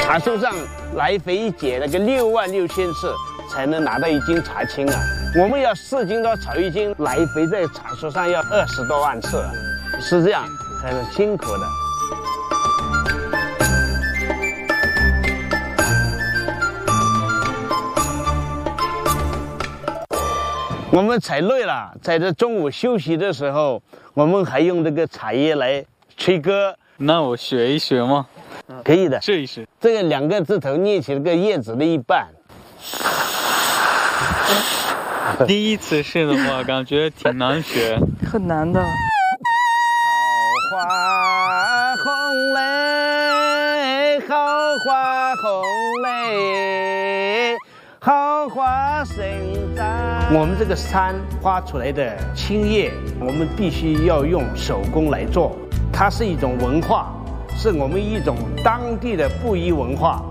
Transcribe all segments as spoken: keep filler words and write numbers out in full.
茶树上来回解那个六万六千次，才能拿到一斤茶青啊！我们要四斤到炒一斤，来回在茶树上要二十多万次啊，是这样，很辛苦的。我们采累了，在这中午休息的时候，我们还用这个茶叶来吹歌。 那我学一学吗？ 可以的， 试一试。 这个两个字头念起了个叶子的一半。 第一次试的话，感觉挺难学， 很难的。 好花红嘞，好花红嘞，好花生长。我们这个山花出来的青叶，我们必须要用手工来做，它是一种文化，是我们一种当地的布依文化。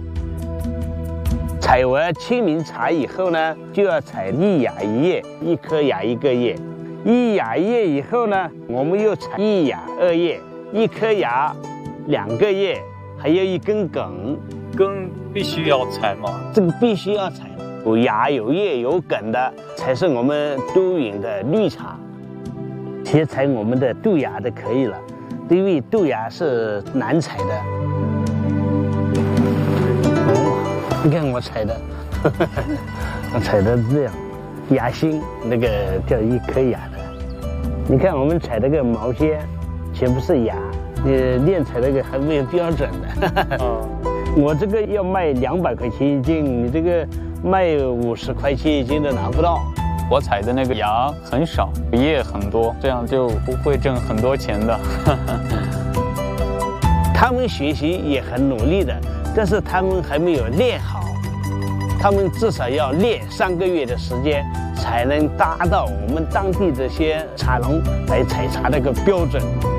采完清明茶以后呢，就要采一芽一叶，一颗芽一个叶。一芽一叶以后呢，我们又采一芽二叶，一颗芽，两个叶，还有一根梗。 根必须要采吗？ 这个必须要采，有芽有叶有梗的才是我们都匀的绿茶。先采我们的豆芽的可以了，因为豆芽是难采的。你看我采的，呵呵我采的这样，芽心那个叫一颗芽的。你看我们采这个毛尖，全部是芽，你练采那个还没有标准的。 哦， 我这个要卖两百块钱一斤，你这个卖五十块钱一斤的拿不到。 我采的那个芽很少，叶很多，这样就不会挣很多钱的。 他们学习也很努力的，但是他们还没有练好，他们至少要练三个月的时间，才能达到我们当地这些茶农来采茶的一个标准。